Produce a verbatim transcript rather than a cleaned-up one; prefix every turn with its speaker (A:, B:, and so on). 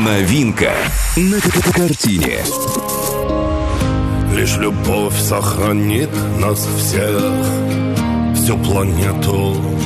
A: Новинка на картине.
B: Лишь любовь сохранит нас всех, всю планету.